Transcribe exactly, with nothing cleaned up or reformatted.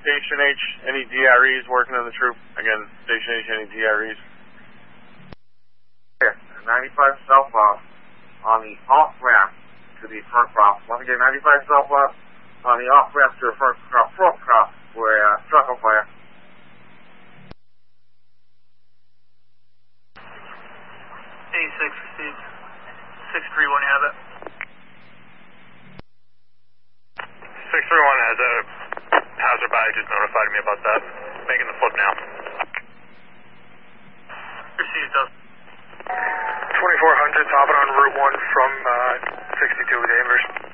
Station H, any D R Es working on the troop? Again, Station H, any D R Es? Here, ninety-five southbound on the off-ramp to the front cross. Once again, ninety-five southbound on the off-ramp to the front cross, front cross where uh, truck on fire. eighty-six, received. six three one, you have it. six three one has a hazard bag, just notified me about that. Making the flip now. Received, does. twenty-four hundred, hopping on Route one from uh, sixty-two with Danvers.